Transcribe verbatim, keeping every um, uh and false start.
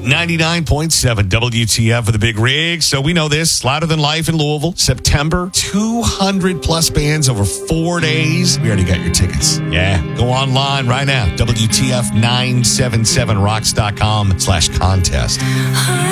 ninety-nine point seven W T F for the Big Rig. So we know this. Louder Than Life in Louisville. September. two hundred plus bands over four days. We already got your tickets. Yeah. Go online right now. W T F nine seven seven rocks dot com slash contest.